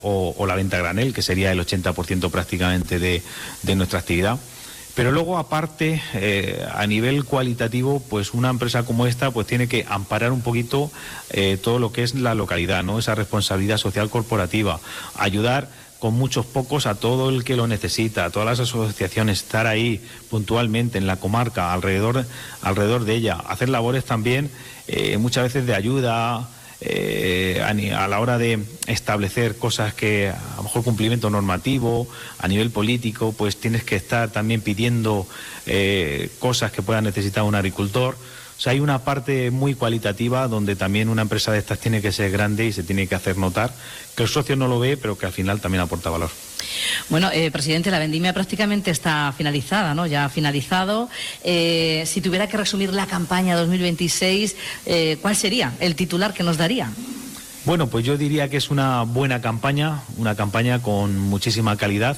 o la venta a granel, que sería el 80% prácticamente de nuestra actividad. Pero luego, aparte, a nivel cualitativo, pues una empresa como esta pues tiene que amparar un poquito todo lo que es la localidad, ¿no? Esa responsabilidad social corporativa, ayudar con muchos pocos a todo el que lo necesita, a todas las asociaciones, estar ahí puntualmente en la comarca, alrededor de ella, hacer labores también muchas veces de ayuda, a la hora de establecer cosas que a lo mejor cumplimiento normativo, a nivel político, pues tienes que estar también pidiendo cosas que pueda necesitar un agricultor. O sea, hay una parte muy cualitativa donde también una empresa de estas tiene que ser grande y se tiene que hacer notar, que el socio no lo ve, pero que al final también aporta valor. Bueno, presidente, la vendimia prácticamente está finalizada, ¿no? Ya ha finalizado. Si tuviera que resumir la campaña 2026, ¿cuál sería el titular que nos daría? Bueno, pues yo diría que es una buena campaña, una campaña con muchísima calidad,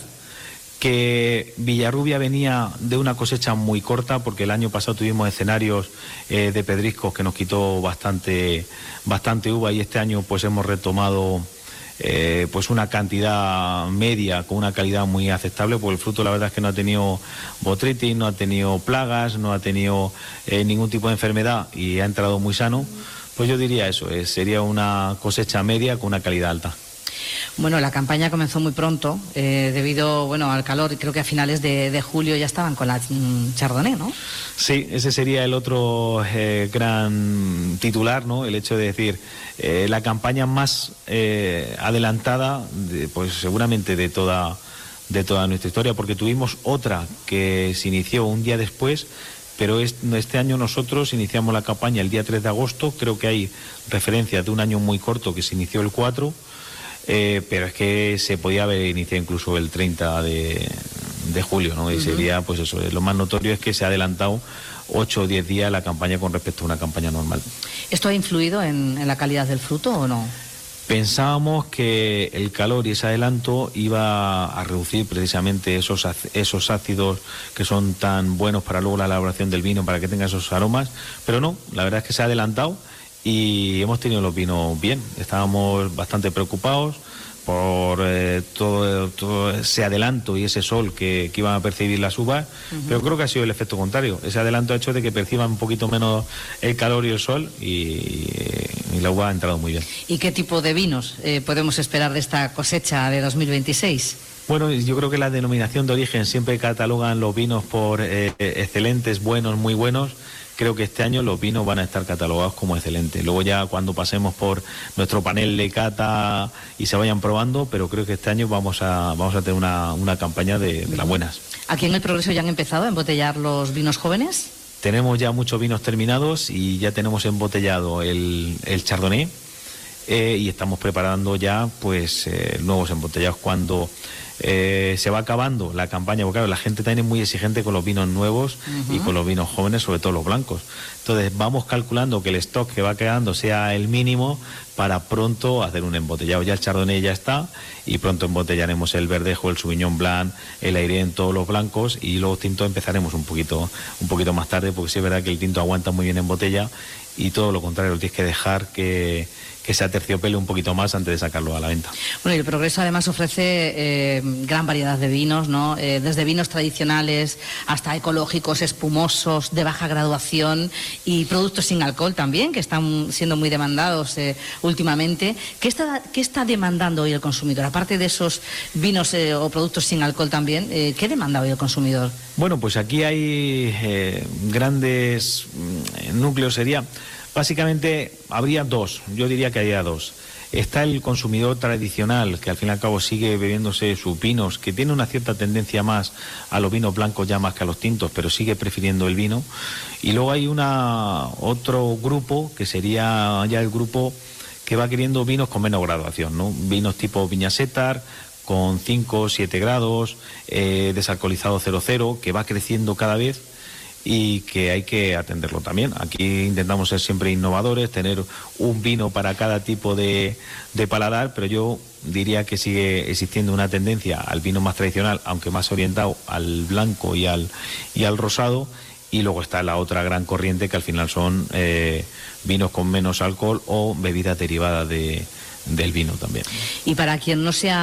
que Villarrubia venía de una cosecha muy corta, porque el año pasado tuvimos escenarios de pedriscos que nos quitó bastante uva, y este año pues hemos retomado pues una cantidad media con una calidad muy aceptable, porque el fruto la verdad es que no ha tenido botrytis, no ha tenido plagas, no ha tenido ningún tipo de enfermedad y ha entrado muy sano. Pues yo diría eso, sería una cosecha media con una calidad alta. Bueno, la campaña comenzó muy pronto, debido al calor, y creo que a finales de julio ya estaban con la Chardonnay, ¿no? Sí, ese sería el otro gran titular, ¿no? El hecho de decir, la campaña más adelantada, pues seguramente de toda nuestra historia, porque tuvimos otra que se inició un día después, pero este año nosotros iniciamos la campaña el día 3 de agosto, creo que hay referencias de un año muy corto que se inició el 4, pero es que se podía haber iniciado incluso el 30 de julio, ¿no? Y sería, pues eso, lo más notorio es que se ha adelantado 8 o 10 días la campaña con respecto a una campaña normal. ¿Esto ha influido en la calidad del fruto o no? Pensábamos que el calor y ese adelanto iba a reducir precisamente esos ácidos que son tan buenos para luego la elaboración del vino, para que tenga esos aromas, pero no, la verdad es que se ha adelantado y hemos tenido los vinos bien. Estábamos bastante preocupados por todo ese adelanto y ese sol que iban a percibir las uvas, pero creo que ha sido el efecto contrario. Ese adelanto ha hecho de que perciban un poquito menos el calor y el sol, y la uva ha entrado muy bien. ¿Y qué tipo de vinos podemos esperar de esta cosecha de 2026? Bueno, yo creo que la denominación de origen siempre catalogan los vinos por excelentes, buenos, muy buenos. Creo que este año los vinos van a estar catalogados como excelentes. Luego ya cuando pasemos por nuestro panel de cata y se vayan probando, pero creo que este año vamos a tener una campaña de las buenas. ¿Aquí en el Progreso ya han empezado a embotellar los vinos jóvenes? Tenemos ya muchos vinos terminados y ya tenemos embotellado el Chardonnay, y estamos preparando ya pues nuevos embotellados cuando se va acabando la campaña, porque claro, la gente también es muy exigente con los vinos nuevos y con los vinos jóvenes, sobre todo los blancos. Entonces vamos calculando que el stock que va quedando sea el mínimo para pronto hacer un embotellado. Ya el Chardonnay ya está y pronto embotellaremos el Verdejo, el Sauvignon Blanc, el Airén, todos los blancos, y luego tinto empezaremos un poquito más tarde, porque sí es verdad que el tinto aguanta muy bien en botella y todo lo contrario, tienes que dejar que se aterciopele un poquito más antes de sacarlo a la venta. Bueno, y el Progreso además ofrece gran variedad de vinos, ¿no? Desde vinos tradicionales hasta ecológicos, espumosos, de baja graduación, y productos sin alcohol también, que están siendo muy demandados últimamente. ¿Qué está demandando hoy el consumidor? Aparte de esos vinos o productos sin alcohol también, ¿qué demanda hoy el consumidor? Bueno, pues aquí hay grandes núcleos, básicamente habría dos, yo diría que habría dos. Está el consumidor tradicional, que al fin y al cabo sigue bebiéndose sus vinos, que tiene una cierta tendencia más a los vinos blancos ya más que a los tintos, pero sigue prefiriendo el vino. Y luego hay otro grupo, que sería ya el grupo que va queriendo vinos con menos graduación, ¿no? Vinos tipo Viña Setar, con 5 o 7 grados, desalcoholizado 0,0, que va creciendo cada vez y que hay que atenderlo también. Aquí intentamos ser siempre innovadores, tener un vino para cada tipo de paladar, pero yo diría que sigue existiendo una tendencia al vino más tradicional, aunque más orientado al blanco y al rosado, y luego está la otra gran corriente que al final son vinos con menos alcohol o bebidas derivadas de del vino también. Y para quien no sea